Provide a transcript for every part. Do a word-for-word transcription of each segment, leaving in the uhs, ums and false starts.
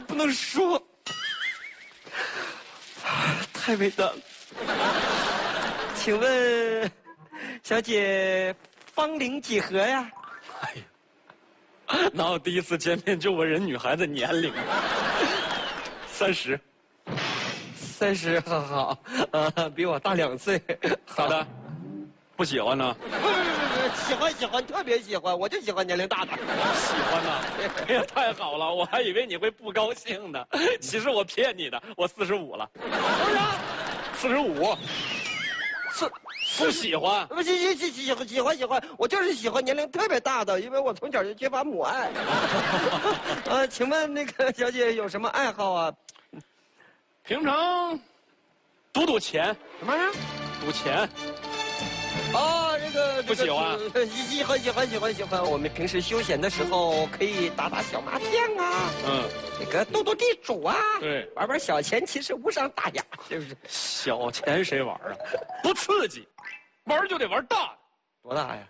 不能说，太伟大了。请问，小姐芳龄几何呀？ 哎呀，哪有第一次见面就问人女孩子年龄？三十。 三十，好好，呃，比我大两岁。 咋的？不喜欢呢？ 不不不不，喜欢喜欢，特别喜欢，我就喜欢年龄大的。 喜欢呐？哎呀，太好了，我还以为你会不高兴呢。其实我骗你的，我四十五了。 多少？ 四十五。 是不喜欢？ 不喜喜喜喜欢喜欢喜欢，我就是喜欢年龄特别大的，因为我从小就缺乏母爱。呃，请问那个小姐有什么爱好啊？ 平常赌赌钱。 什么呀？ 赌钱。 哦，这个不喜欢， 喜欢喜欢喜欢喜欢。我们平时休闲的时候可以打打小麻将啊， 嗯， 那个斗斗地主啊， 对， 玩玩小钱，其实无伤大雅，是不是？ 小钱谁玩啊？不刺激，玩就得玩大的。 多大呀？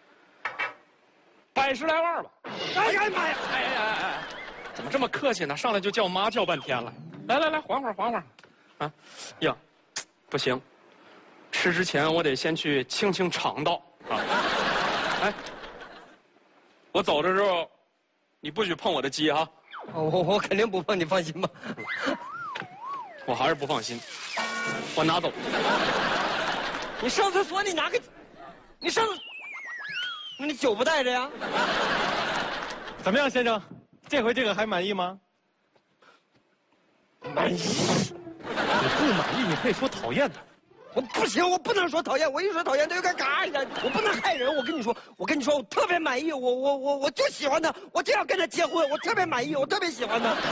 百十来万吧。 哎呀妈呀！ 哎哎哎哎，怎么这么客气呢？上来就叫妈叫半天了。来来来，缓会儿缓会儿，啊，呀，不行。吃之前我得先去清清肠道啊！哎，我走的时候，你不许碰我的鸡哈！ 我我肯定不碰，你放心吧。 我还是不放心，我拿走。 你上厕所你拿个，你上，那你酒不带着呀？ 怎么样，先生？这回这个还满意吗？ 满意。 你不满意，你可以说讨厌的。 我不行，我不能说讨厌，我一说讨厌他就该嘎一下，我不能害人。我跟你说，我跟你说，我特别满意，我我我我就喜欢他，我就要跟他结婚，我特别满意，我特别喜欢他。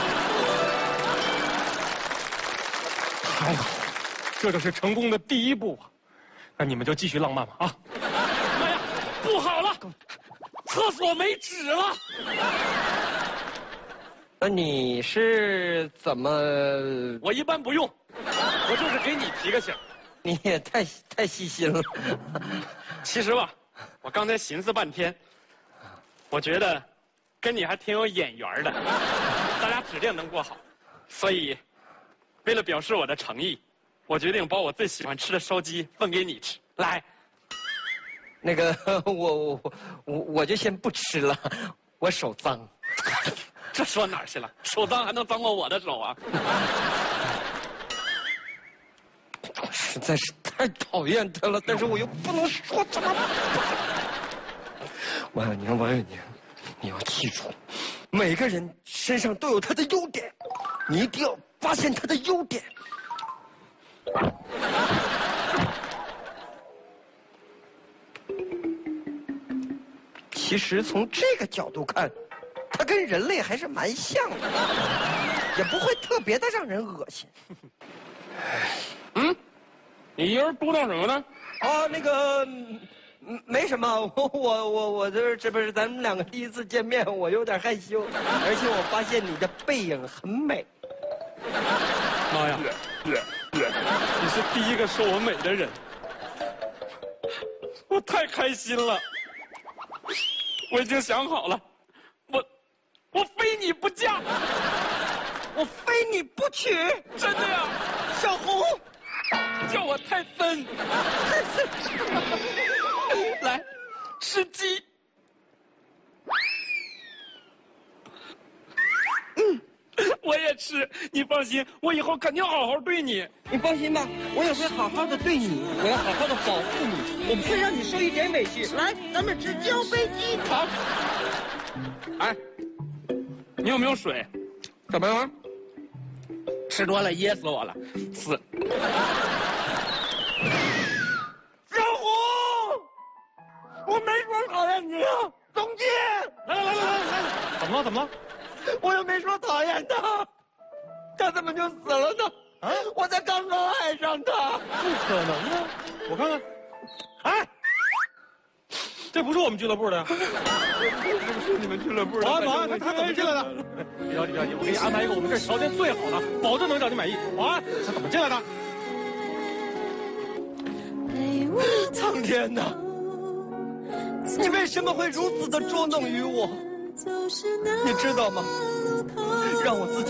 还好，这就是成功的第一步啊！那你们就继续浪漫吧啊！ 妈呀，不好了，厕所没纸了。 那你是怎么？ 我一般不用，我就是给你提个醒。 你也太太细心了。 其实吧，我刚才寻思半天，我觉得跟你还挺有眼缘的，咱俩指定能过好。所以，为了表示我的诚意，我决定把我最喜欢吃的烧鸡分给你吃。来， 那个我我我我就先不吃了，我手脏。 这说哪儿去了？手脏还能脏过我的手啊？ 实在是太讨厌他了，但是我又不能说怎么办？王小宁，王小宁，你要记住，每个人身上都有他的优点，你一定要发现他的优点。其实从这个角度看，他跟人类还是蛮像的，也不会特别的让人恶心。 嗯，你一人嘟囔什么呢？ 哦，那个，嗯没什么，我我我我这这不是咱们两个第一次见面，我有点害羞，而且我发现你的背影很美。 妈呀，你是第一个说我美的人，我太开心了。我已经想好了，我我非你不嫁， 我非你不娶， 真的呀， 小红， 叫我泰森。来，吃鸡。嗯，我也吃，你放心，我以后肯定好好对你。 你放心吧，我也会好好的对你，我要好好的保护你，我不会让你受一点委屈。来，咱们吃焦飞鸡。 好。哎，你有没有水？ 怎么了？ 吃多了噎死我了。死。 小红，我没说讨厌你啊，总监。 来来来来来来，怎么了？怎么了？ 我又没说讨厌他，他怎么就死了呢？啊！我才刚刚爱上他。 不可能啊！我看看，哎，这不是我们俱乐部的呀。 是不是你们俱乐部的？ 保安保安，他他怎么进来的？别着急别着急，我给你安排一个我们这儿条件最好的，保证能让你满意。保安，他怎么进来的？ 苍天哪！你为什么会如此的捉弄于我？你知道吗？让我自己